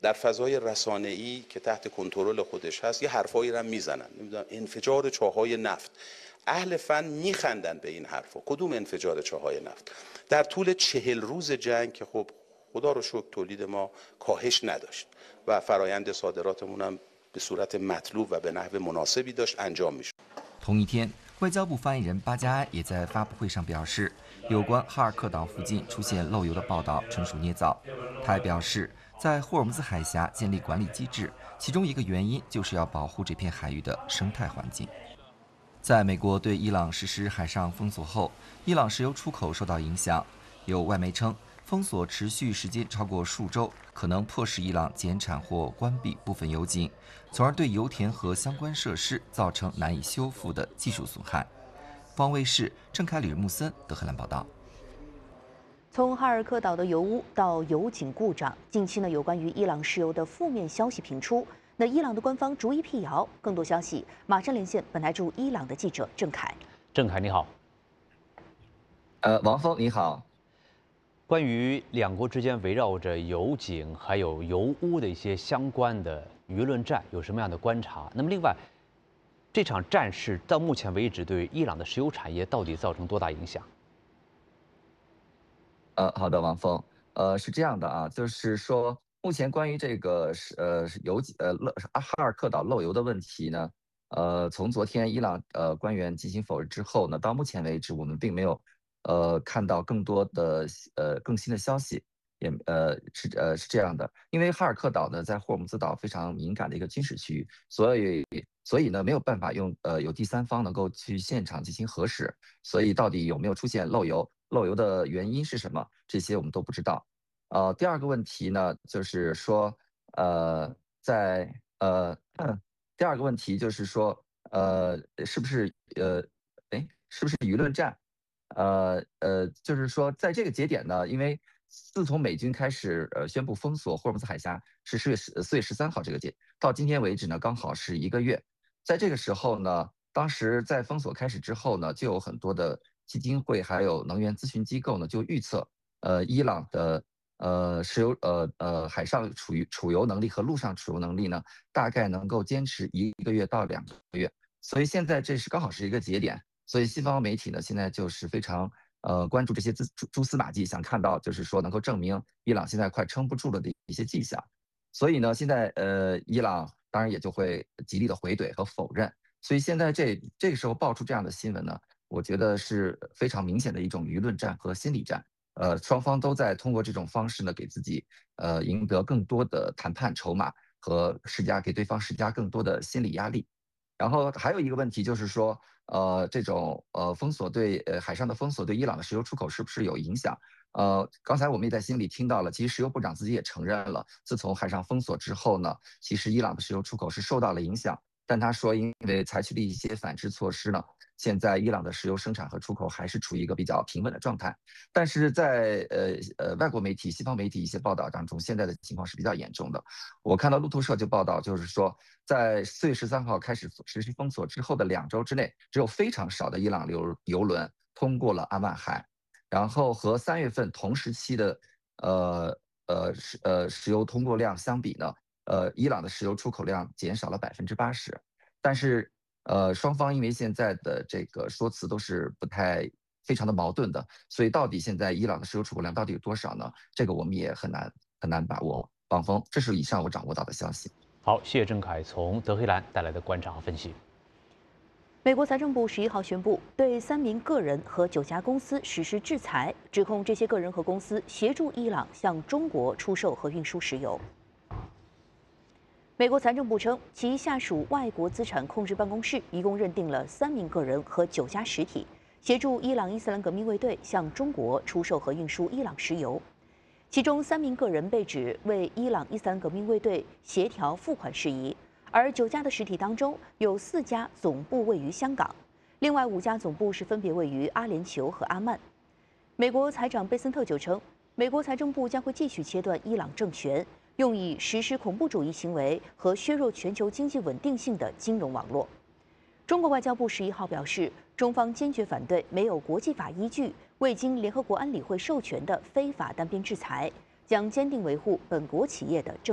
در فضای رسانه‌ای که تحت کنترل خودش هست یه حرفایی رو میزنن، نمیدونم انفجار چاهای نفت. اهل فن میخندن به این حرفا. کدوم انفجار چاهای نفت؟ در طول 40 روز جنگ که خب خدا رو شکر تولید ما کاهش نداشت و فرایند صادراتمون هم به صورت مطلوب و به نحو مناسبی داشت انجام میشد. 同一天，外交部发言人巴加埃也在发布会上表示，有关哈尔克岛附近出现漏油的报道纯属捏造。他还表示，在霍尔木兹海峡建立管理机制，其中一个原因就是要保护这片海域的生态环境。在美国对伊朗实施海上封锁后，伊朗石油出口受到影响。有外媒称，封锁持续时间超过数周，可能迫使伊朗减产或关闭部分油井，从而对油田和相关设施造成难以修复的技术损害。方卫视郑凯吕、穆森德黑兰报道。 从哈尔克岛的油污到油井故障，近期有关于伊朗石油的负面消息频出。那伊朗的官方逐一辟谣。更多消息，马上连线本台驻伊朗的记者郑凯。 郑凯，你好。 王峰你好。 关于两国之间围绕着油井还有油污的一些相关的舆论战，有什么样的观察？那么另外，这场战事到目前为止对伊朗的石油产业到底造成多大影响？ 好的，王峰，是这样的啊，就是说，目前关于这个哈尔克岛漏油的问题呢，从昨天伊朗官员进行否认之后呢，到目前为止我们并没有看到更多的更新的消息，也是这样的，因为哈尔克岛呢在霍尔木兹岛非常敏感的一个军事区域，所以呢没有办法有第三方能够去现场进行核实，所以到底有没有出现漏油？漏油的原因是什么？这些我们都不知道。第二个问题呢，就是说，第二个问题就是说，是不是舆论战？就是说，在这个节点呢，因为自从美军开始宣布封锁霍尔木兹海峡是4月13号这个到今天为止呢，刚好是1个月。在这个时候呢，当时在封锁开始之后呢，就有很多的基金会还有能源咨询机构呢，就预测，伊朗的石油海上储油能力和陆上储油能力呢，大概能够坚持1个月到2个月。所以现在这是刚好是一个节点，所以西方媒体呢现在就是非常关注这些蛛丝马迹，想看到就是说能够证明伊朗现在快撑不住了的一些迹象。所以呢，现在伊朗当然也就会极力的回怼和否认。所以现在这个时候爆出这样的新闻呢，我觉得是非常明显的一种舆论战和心理战。双方都在通过这种方式呢，给自己赢得更多的谈判筹码和给对方施加更多的心理压力。然后还有一个问题就是说，这种封锁海上的封锁对伊朗的石油出口是不是有影响？刚才我们也在新闻里听到了，其实石油部长自己也承认了，自从海上封锁之后呢，其实伊朗的石油出口是受到了影响。但他说，因为采取了一些反制措施呢，现在伊朗的石油生产和出口还是处于一个比较平稳的状态。但是在外国媒体、西方媒体一些报道当中，现在的情况是比较严重的。我看到路透社就报道，就是说，在4月13号开始实施封锁之后的2周之内，只有非常少的伊朗油轮通过了阿曼海，然后和3月份同时期的石油通过量相比呢，伊朗的石油出口量减少了80%，但是双方因为现在的这个说辞都是非常的矛盾的，所以到底现在伊朗的石油出口量到底有多少呢？这个我们也很难把握。王峰，这是以上我掌握到的消息。 好，谢谢郑凯从德黑兰带来的观察和分析。 美国财政部11号宣布，对3名个人和9家公司实施制裁，指控这些个人和公司协助伊朗向中国出售和运输石油。美国财政部称，其下属外国资产控制办公室一共认定了3名个人和9家实体，协助伊朗伊斯兰革命卫队向中国出售和运输伊朗石油。其中3名个人被指为伊朗伊斯兰革命卫队协调付款事宜，而9家的实体当中有4家总部位于香港，另外5家总部是分别位于阿联酋和阿曼。美国财长贝森特就称，美国财政部将会继续切断伊朗政权用以实施恐怖主义行为和削弱全球经济稳定性的金融网络。中国外交部11号表示，中方坚决反对没有国际法依据、未经联合国安理会授权的非法单边制裁，将坚定维护本国企业的正